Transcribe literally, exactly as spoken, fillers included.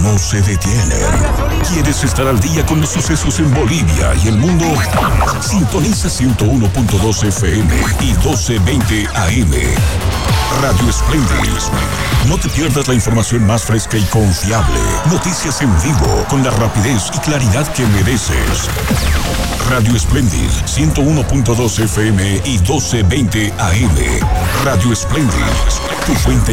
no se detienen. ¿Quieres estar al día con los sucesos en Bolivia y el mundo? Sintoniza ciento uno punto dos F M y doce veinte A M. Radio Splendid. No te pierdas la información más fresca y confiable. Noticias en vivo con la rapidez y claridad que mereces. Radio Splendid, ciento uno punto dos F M y doce veinte A M. Radio Splendid, tu fuente